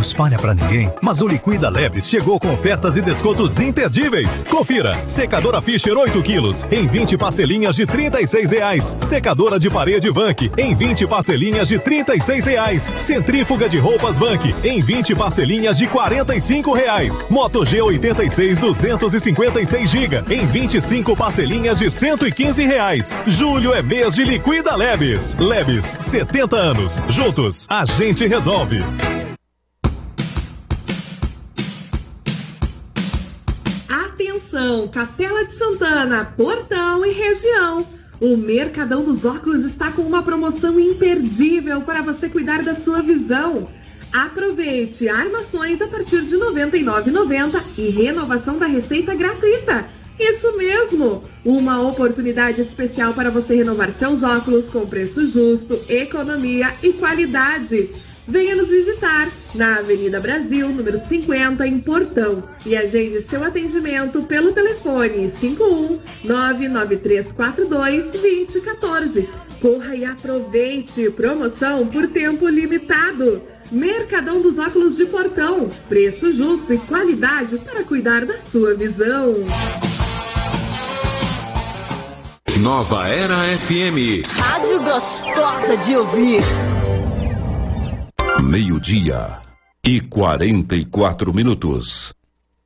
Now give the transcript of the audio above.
espalha pra ninguém, mas o Liquida Leves chegou com ofertas e descontos imperdíveis. Confira. Secadora Fischer 8 quilos em 20 parcelinhas de R$36. Secadora de parede Vank em 20 parcelinhas de R$36. Centrífuga de roupas Vank em 20 parcelinhas de R$45. Moto G86 256 GB em 25 parcelinhas de R$115. Julho é mês de Liquida Leves. Leves, 70 anos. Juntos, a gente resolve. Atenção, Capela de Santana, Portão e região. O Mercadão dos Óculos está com uma promoção imperdível para você cuidar da sua visão. Aproveite armações a partir de R$ 99,90 e renovação da receita gratuita. Isso mesmo! Uma oportunidade especial para você renovar seus óculos com preço justo, economia e qualidade. Venha nos visitar na Avenida Brasil, número 50, em Portão, e agende seu atendimento pelo telefone 51-99342-2014. Corra e aproveite! Promoção por tempo limitado. Mercadão dos Óculos de Portão. Preço justo e qualidade para cuidar da sua visão. Nova Era FM. Rádio gostosa de ouvir. 12:44.